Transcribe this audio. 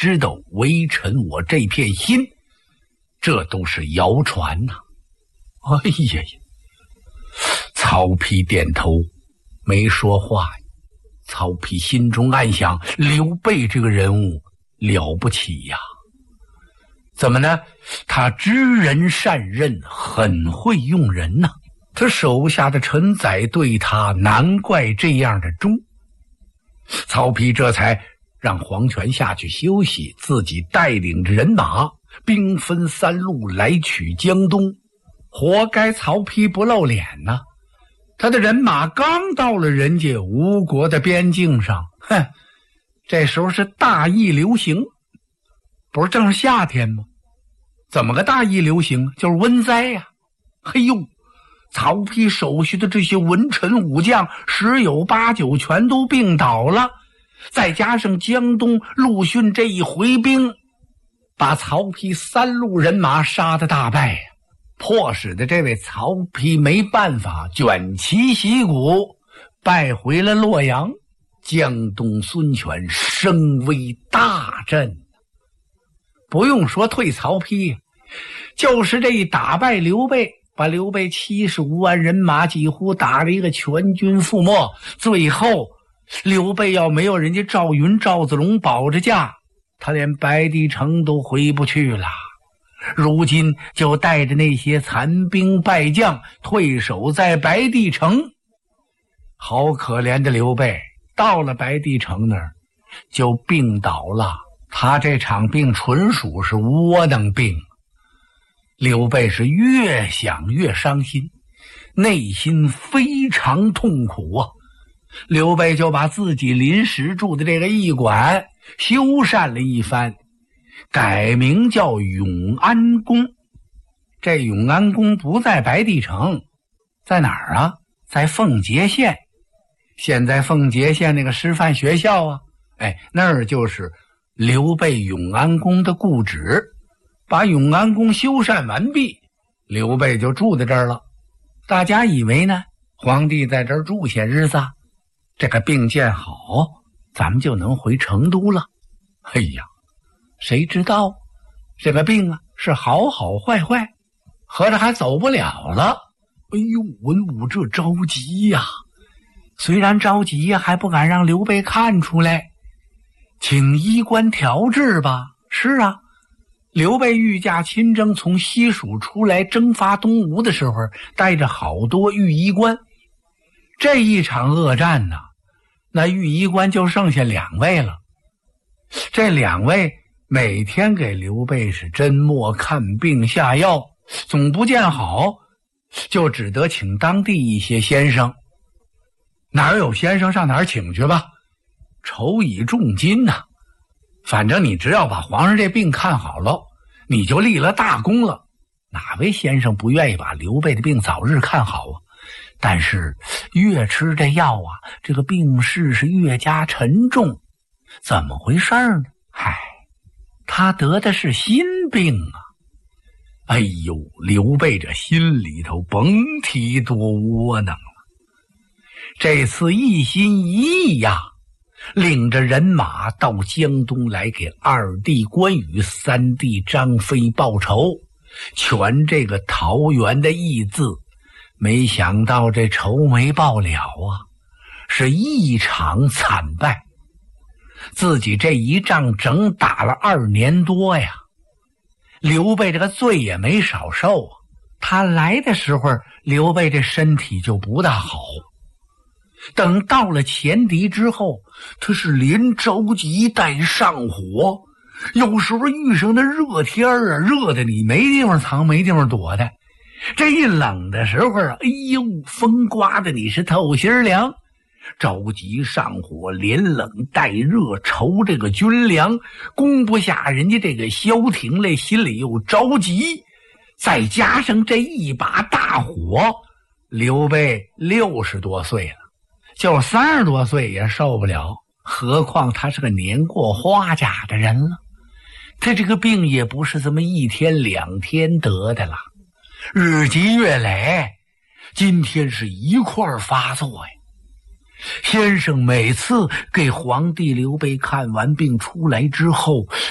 知道微臣我这片心，这都是谣传呐。哎呀呀！曹丕点头没说话。曹丕心中暗想，刘备这个人物了不起呀。怎么呢？他知人善任，很会用人呐。他手下的臣宰对他难怪这样的忠。曹丕这才让黄权下去休息，自己带领着人马兵分三路来取江东。活该曹丕不露脸呐！他的人马刚到了人家吴国的边境上，这时候是大疫流行，不是正是夏天吗？怎么个大疫流行？就是瘟灾呀！嘿呦，曹丕手下的这些文臣武将十有八九全都病倒了，再加上江东陆逊这一回兵，把曹丕三路人马杀得大败呀！迫使的这位曹丕没办法，卷旗息鼓败回了洛阳。江东孙权声威大振，不用说退曹丕，就是这一打败刘备，把刘备75万人马几乎打了一个全军覆没。最后刘备要没有人家赵云赵子龙保着驾，他连白帝城都回不去了。如今就带着那些残兵败将退守在白帝城。好可怜的刘备，到了白帝城那儿就病倒了。他这场病纯属是窝囊病。刘备是越想越伤心，内心非常痛苦啊。刘备就把自己临时住的这个驿馆修缮了一番，改名叫永安宫。这永安宫不在白帝城，在哪儿啊？在奉节县。现在奉节县那个师范学校啊，那儿就是刘备永安宫的故址。把永安宫修缮完毕，刘备就住在这儿了。大家以为呢，皇帝在这儿住些日子，这个病见好，咱们就能回成都了。哎呀，谁知道这个病啊是好好坏坏，合着还走不了了。哎呦，文武这着急呀！虽然着急呀，还不敢让刘备看出来，请医官调治吧。是啊，刘备御驾亲征从西蜀出来征伐东吴的时候，带着好多御医官。这一场恶战呢，那御医官就剩下2位了。这2位每天给刘备是针墨看病下药，总不见好，就只得请当地一些先生。哪儿有先生上哪儿请去吧，酬以重金呐。反正你只要把皇上这病看好了，你就立了大功了。哪位先生不愿意把刘备的病早日看好啊？但是越吃这药啊，这个病势是越加沉重。怎么回事呢？他得的是心病啊！哎呦，刘备这心里头甭提多窝囊了。这次一心一意呀，领着人马到江东来给2弟关羽、3弟张飞报仇，全这个桃园的义字，没想到这仇没报了啊，是一场惨败。自己这一仗整打了2年多呀，刘备这个罪也没少受啊。他来的时候，刘备这身体就不大好，等到了前敌之后，他是连着急带上火，有时候遇上那热天啊，热的你没地方藏没地方躲的。这一冷的时候啊，哎呦，风刮的你是透心凉，着急上火，连冷带热，愁这个军粮攻不下人家这个萧亭来，心里又着急，再加上这一把大火，刘备60多岁了，就30多岁也受不了，何况他是个年过花甲的人了。他这个病也不是这么1天2天得的了，日积月累，今天是一块发作呀。先生每次给皇帝刘备看完病出来之后，